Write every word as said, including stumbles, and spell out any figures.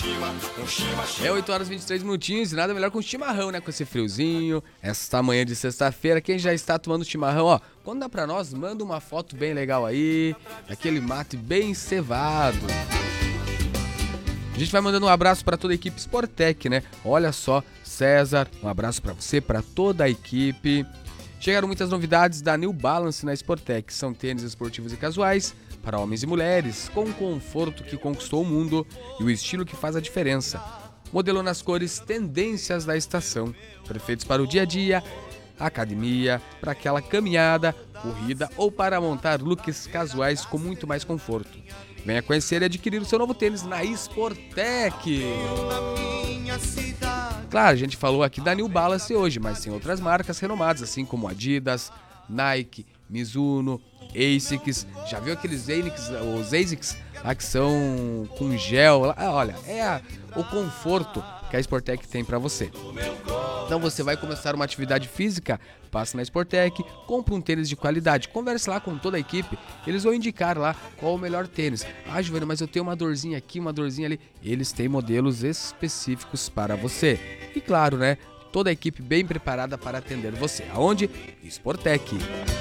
É oito horas e vinte e três minutinhos e nada melhor com chimarrão, né? Com esse friozinho, esta manhã de sexta-feira. Quem já está tomando chimarrão, ó, quando dá pra nós, manda uma foto bem legal aí, aquele mate bem cevado. A gente vai mandando um abraço para toda a equipe Sportec, né? Olha só, César, um abraço para você, para toda a equipe. Chegaram muitas novidades da New Balance na Sportec. São tênis esportivos e casuais para homens e mulheres, com o conforto que conquistou o mundo e o estilo que faz a diferença. Modelo nas cores tendências da estação, perfeitos para o dia a dia, academia, para aquela caminhada, corrida ou para montar looks casuais com muito mais conforto. Venha conhecer e adquirir o seu novo tênis na Sportec. Claro, a gente falou aqui da New Balance hoje, mas tem outras marcas renomadas, assim como Adidas, Nike, Mizuno, Asics. Já viu aqueles Asics, os Asics lá que são com gel? Lá? Ah, olha, é a, o conforto que a Sportec tem para você. Então você vai começar uma atividade física, passe na Sportec, compre um tênis de qualidade, converse lá com toda a equipe, eles vão indicar lá qual o melhor tênis. Ah, Giovana, mas eu tenho uma dorzinha aqui, uma dorzinha ali. Eles têm modelos específicos para você. E claro, né, toda a equipe bem preparada para atender você. Aonde? Sportec.